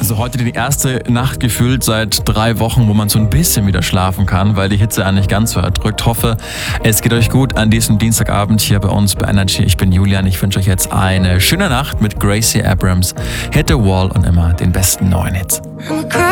Also heute die erste Nacht gefühlt seit 3 Wochen, wo man so ein bisschen wieder schlafen kann, weil die Hitze einen nicht ganz so erdrückt. Hoffe, es geht euch gut an diesem Dienstagabend hier bei uns bei Energy. Ich bin Julian, ich wünsche euch jetzt eine schöne Nacht mit Gracie Abrams, Hit the Wall und immer den besten neuen Hits.